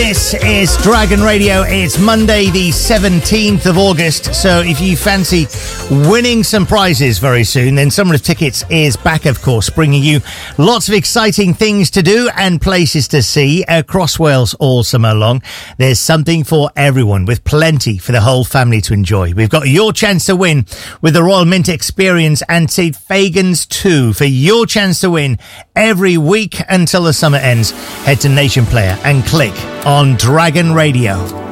This is Dragon Radio. It's Monday, the 17th of August. So if you fancy winning some prizes very soon, then Summer of Tickets is back, of course, bringing you lots of exciting things to do and places to see across Wales all summer long. There's something for everyone, with plenty for the whole family to enjoy. We've got your chance to win with the Royal Mint Experience and St Fagans 2 for your chance to win every week until the summer ends. Head to Nation Player and click on Dragon Radio.